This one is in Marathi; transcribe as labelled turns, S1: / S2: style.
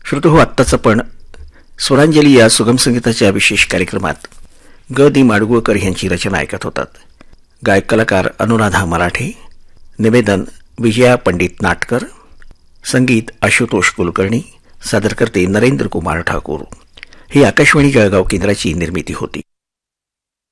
S1: श्रोते हो, आत्ताच आपण स्वरांजली या सुगम संगीताच्या विशेष कार्यक्रमात ग दी माडगुळकर यांची रचना ऐकत होतात. गायक कलाकार अनुराधा मराठे, निवेदन विजया पंडित नाटकर, संगीत आशुतोष कुलकर्णी, सादरकर्ते नरेंद्र कुमार ठाकूर. ही आकाशवाणी जळगाव केंद्राची निर्मिती होती.